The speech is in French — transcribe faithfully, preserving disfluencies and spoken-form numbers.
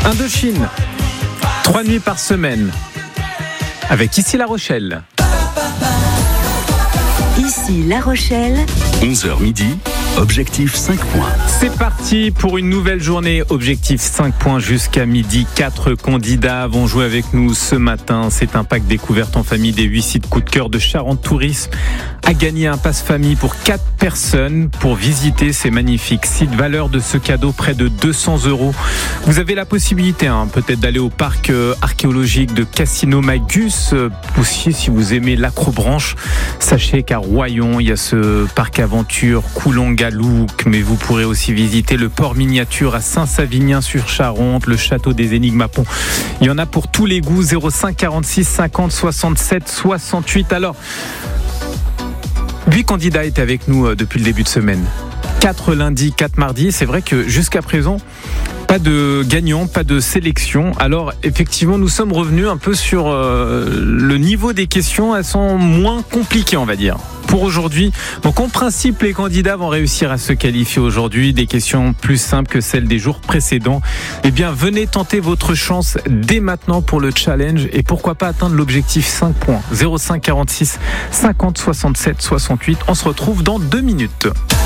Indochine, trois nuits par semaine, avec ici La Rochelle. Ici La Rochelle. onze heures midi, objectif cinq points. C'est parti pour une nouvelle journée. Objectif cinq points jusqu'à midi. Quatre candidats vont jouer avec nous ce matin. C'est un pack découverte en famille des huit sites coup de cœur de Charente Tourisme. À gagner un passe famille pour quatre personnes pour visiter ces magnifiques sites. Valeur de ce cadeau près de deux cents euros. Vous avez la possibilité hein, peut-être d'aller au parc archéologique de Cassino Magus. Aussi, si vous aimez l'acrobranche, sachez qu'à Royon, il y a ce parc aventure Coulon-Galouk, mais vous pourrez aussi visiter le port miniature à Saint-Savinien-sur-Charente, le château des Énigmes à Pont. Il y en a pour tous les goûts. Zéro cinq quarante-six cinquante soixante-sept soixante-huit. Alors, huit candidats étaient avec nous depuis le début de semaine. quatre lundis, quatre mardis. C'est vrai que jusqu'à présent, pas de gagnant, pas de sélection. Alors effectivement, nous sommes revenus un peu sur euh, le niveau des questions. Elles sont moins compliquées, on va dire, pour aujourd'hui. Donc en principe, les candidats vont réussir à se qualifier aujourd'hui. Des questions plus simples que celles des jours précédents. Eh bien, venez tenter votre chance dès maintenant pour le challenge et pourquoi pas atteindre l'objectif cinq points. Zéro cinq quarante-six cinquante soixante-sept soixante-huit. On se retrouve dans deux minutes.